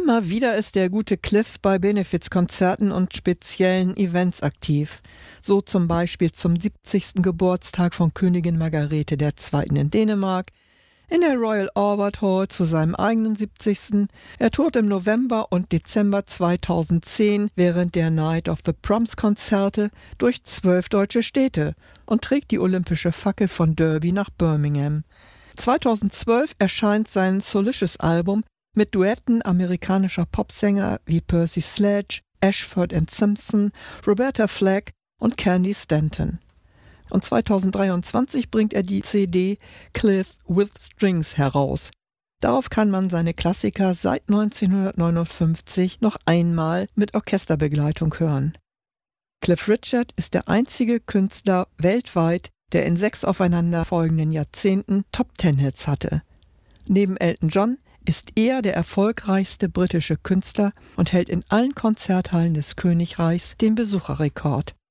Immer wieder ist der gute Cliff bei Benefizkonzerten und speziellen Events aktiv. So zum Beispiel zum 70. Geburtstag von Königin Margarete II. In Dänemark, in der Royal Albert Hall zu seinem eigenen 70. Er tourt im November und Dezember 2010 während der Night of the Proms Konzerte durch 12 deutsche Städte und trägt die olympische Fackel von Derby nach Birmingham. 2012 erscheint sein Solicious-Album mit Duetten amerikanischer Popsänger wie Percy Sledge, Ashford and Simpson, Roberta Flack und Candy Stanton. Und 2023 bringt er die CD Cliff with Strings heraus. Darauf kann man seine Klassiker seit 1959 noch einmal mit Orchesterbegleitung hören. Cliff Richard ist der einzige Künstler weltweit, der in 6 aufeinanderfolgenden Jahrzehnten Top-10-Hits hatte. Neben Elton John ist er der erfolgreichste britische Künstler und hält in allen Konzerthallen des Königreichs den Besucherrekord.